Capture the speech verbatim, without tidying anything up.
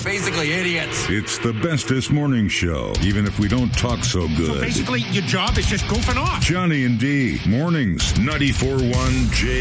basically idiots. It's the bestest morning show, even if we don't talk so good. So basically, your job is just goofing off. Johnny and D, mornings, ninety-four point one J.